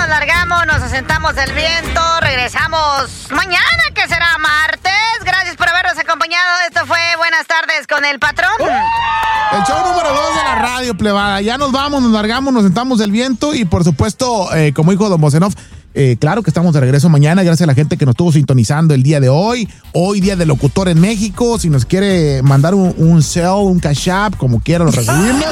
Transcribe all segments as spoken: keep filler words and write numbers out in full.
nos largamos, nos asentamos del viento, regresamos mañana, que será martes. Gracias por habernos acompañado. Esto fue Buenas Tardes con el Patrón. El show número dos de la radio, plebada. Ya nos vamos, nos largamos, nos sentamos del viento y por supuesto, eh, como dijo Don Bocenov, eh, claro que estamos de regreso mañana. Gracias a la gente que nos estuvo sintonizando el día de hoy. Hoy día de locutor en México. Si nos quiere mandar un, un cell, un cash app, como quiera lo recibimos.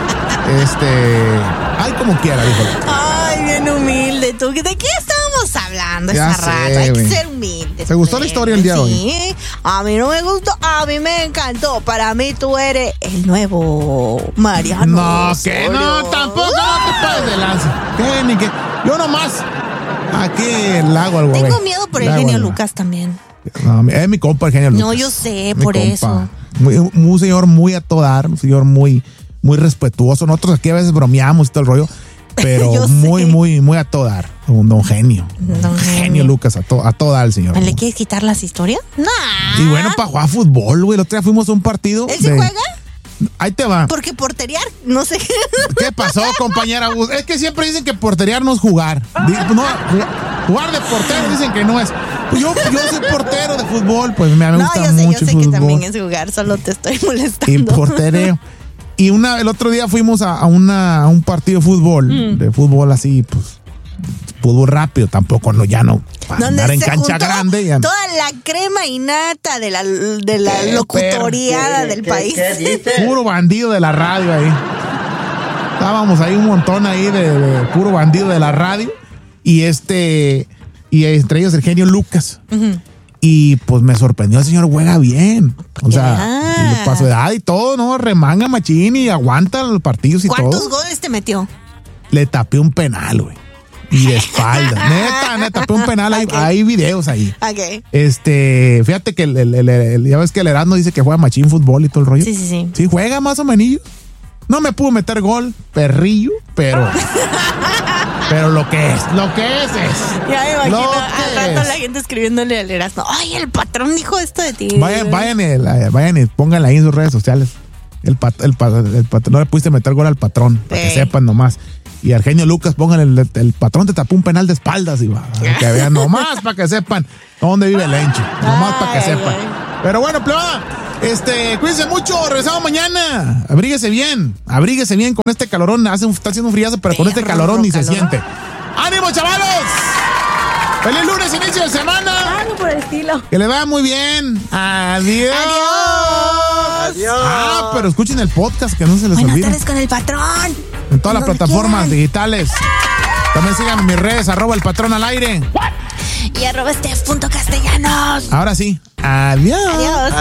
Este, ay, como quiera, dijo. Ay, bien humilde tú. ¿De qué estábamos hablando Ya esta sé, rato? Hay güey. que ser humilde. ¿Te gustó la historia el día de hoy? Sí, a mí no me gustó, a mí me encantó. Para mí tú eres el nuevo Mariano. No, que Osorio. no, tampoco no te pases de lanza. ¿Qué? Ni que. Yo nomás. Aquí el lago al güey. Tengo miedo por el genio Lucas también. No, es mi compa el genio Lucas. No, yo sé, Mi por compa. eso. Muy, un señor muy a todo dar, un señor muy, muy respetuoso. Nosotros aquí a veces bromeamos y todo el rollo, pero Yo muy, sé. muy, muy a todo dar. Un don genio. Don Un genio. genio Lucas, a, to, a todo dar el señor. ¿Le quieres quitar las historias? No. Y bueno, para jugar fútbol, güey. El otro día fuimos a un partido. ¿Él se de- juega? Ahí te va. Porque porteriar, no sé. ¿Qué pasó, compañera? Es que siempre dicen que porterear no es jugar. Di- No, jugar de portero dicen que no es. Pues yo, yo soy portero de fútbol, pues me, me No, gusta yo sé, mucho yo sé el que fútbol. también es jugar, solo te estoy molestando. Y portereo. Y una, el otro día fuimos a, a una, a un partido de fútbol, Mm. de fútbol así, pues, fútbol rápido, tampoco, no, ya no, para Donde andar en se cancha juntó grande. Ya, toda la crema innata de la, de la Qué locutoriada ¿Qué- del qué- país. qué dice? puro bandido de la radio ahí. Estábamos ahí un montón ahí de, de puro bandido de la radio. Y este, y entre ellos el genio Lucas. Ujú. Y pues me sorprendió, el señor juega bien. O sea, Ah. y para su edad y todo, ¿no? Remanga machín y aguanta los partidos y ¿Cuántos todo. goles te metió? Le tapé un penal, güey. Y de espalda. Neta, neta, tapé un penal. Hay, Ok. hay videos ahí. Ok. Este, fíjate que el, el- el- el- ya ves que el Erasmo dice que juega machín fútbol y todo el rollo. Sí, sí, sí. Sí, juega más o menos. No me pudo meter gol, perrillo, pero. pero lo que es, lo que es es. Ya me imagino Lo al que rato es. la gente escribiéndole al Erasmo. Ay, el patrón dijo esto de ti. Vayan, vayan, y, la- vayan y pónganla ahí en sus redes sociales. El, pat- el, pat- el patrón, no le pudiste meter gol al patrón, para que Sí. sepan nomás. Y al genio Lucas, pónganle el, el patrón te tapó un penal de espaldas y va. Para que vean nomás, para que sepan dónde vive el Encho. Nomás para que Ay, sepan. ay. Pero bueno, plebada, este, cuídense mucho, regresamos mañana. Abríguese bien, abríguese bien con este calorón. Hace un- está haciendo un friazo, pero con este Perro calorón ni se calorón. siente. ¡Ánimo, chavalos! ¡Feliz lunes, inicio de semana! Algo por el estilo. Que le vaya muy bien. Adiós. Adiós. Ah, pero escuchen el podcast, que no se les Buenas olvide. tardes con el patrón. En todas las Donde plataformas quieran. digitales. También sigan mis redes, arroba el patrón al aire. Y arroba Steph punto castellanos. Ahora sí. Adiós. Adiós.